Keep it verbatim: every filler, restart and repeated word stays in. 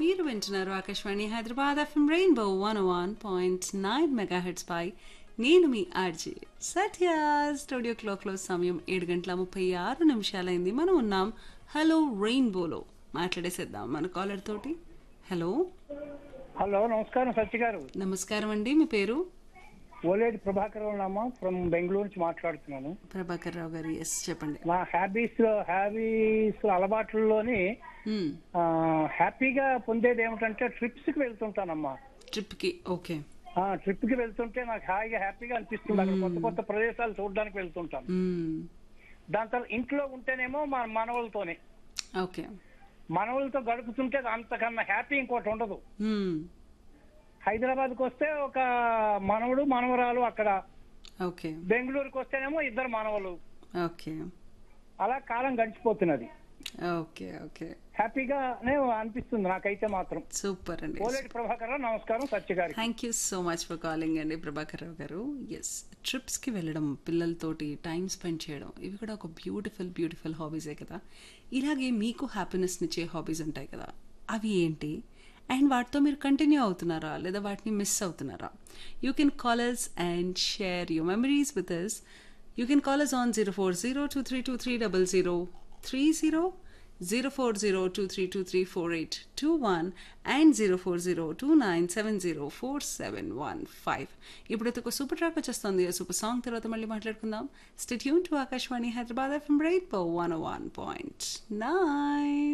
మీరు వింటున్నారు Akashvani Hyderabad FM rainbow one one point nine megahertz పై నేను మీ ఆర్జే సత్య. స్టూడియో క్లాక్లో సమయం ఏడు గంటల ముప్పై ఆరు నిమిషాలైంది. మనం ఉన్నాం హలో రెయిన్బోలో. మాట్లాడేసేద్దాం మన కాలర్ తోటి. హలో హలో, నమస్కారం సత్య గారు. నమస్కారం అండి, మీ పేరు? ఓలేటి ప్రభాకర్ రావు ఫ్రమ్ బెంగళూరు నుంచి మాట్లాడుతున్నాను. ప్రభాకర్ రావు గారు, ఎస్ చెప్పండి. నా హ్యాబీస్ హ్యాబీస్ అలవాట్లలోని మ్మ్. ఆ, హ్యాపీగా పొందేది ఏమిటంటే ట్రిప్స్ కి వెళ్తుంటానమ్మా. ట్రిప్కి ఓకే. ఆ ట్రిప్ కి వెళ్తుంటే నాకు హాయిగా హ్యాపీగా అనిపిస్తుంది. అక్కడ కొత్త కొత్త ప్రదేశాలు చూడడానికి వెళ్తుంటాను. మ్మ్. దాని తర్వాత ఇంట్లో ఉంటేనేమో మా మనవలతోనే ఓకే. మనవలతో గడుపుతుంటే అంతకన్నా హ్యాపీ ఇంకోటి ఉండదు. మ్మ్. హైదరాబాద్కి వస్తే ఒక మనవడు మనవరాలు, అక్కడ ఓకే. బెంగళూరుకి వస్తేనేమో ఇద్దరు మనవలు. ఓకే. అలా కాలం గడిచిపోతున్నది. ఓకే. ఓకే. హ్యాపీగానే అనిపిస్తుంది నాకైతే మాత్రం. సూపర్ అండి. ఓలేటి ప్రభాకర్ రావు, నమస్కారం సత్య గారికి. Thank you so much for calling అండి ప్రభాకర్ రావు గారు. ఎస్, ట్రిప్స్కి వెళ్ళడం, పిల్లలతోటి టైం స్పెండ్ చేయడం, ఇవి కూడా ఒక బ్యూటిఫుల్ బ్యూటిఫుల్ హాబీసే కదా. ఇలాగే మీకు హ్యాపీనెస్నిచ్చే హాబీస్ ఉంటాయి కదా, అవి ఏంటి అండ్ వాటితో మీరు కంటిన్యూ అవుతున్నారా లేదా వాటిని మిస్ అవుతున్నారా? You can call us and share your memories with us. You can call us on zero four zero two three two three double zero three zero, zero four zero two three two three four eight two one and zero four zero two nine seven zero four seven one five. ఇప్పుడైతే ఒక super track వచ్చేస్తుంది. ఆ super song తర్వాత మళ్ళీ మాట్లాడుకుందాం. Stay tune to Akashvani Hyderabad FM rainbow one one point nine.